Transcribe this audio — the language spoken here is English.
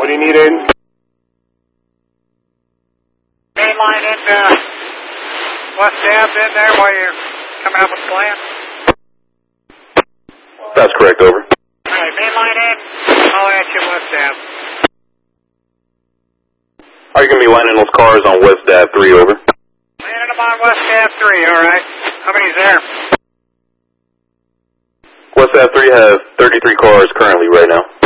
What do you need, Aiden? Mainline into West Ave in there while you're coming up with the plan? That's correct, over. Alright, mainline in. I'll at you West Ave. Are you going to be lining those cars on West Ave 3, over? Landing them on West Ave 3, alright. How many's there? West Ave 3 has 33 cars currently right now.